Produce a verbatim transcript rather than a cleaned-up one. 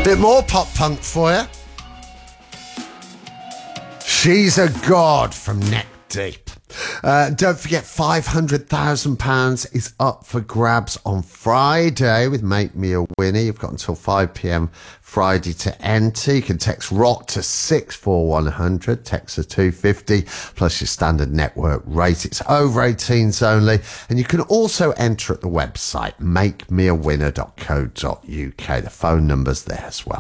Bit more pop punk for you. She's a God from Neck Deep. Uh, don't forget, five hundred thousand pounds is up for grabs on Friday with Make Me a Winner. You've got until five p.m. Friday to enter. You can text ROCK to six four one zero zero, text to two fifty, plus your standard network rate. It's over eighteens only. And you can also enter at the website, make me a winner dot co dot uk. The phone number's there as well.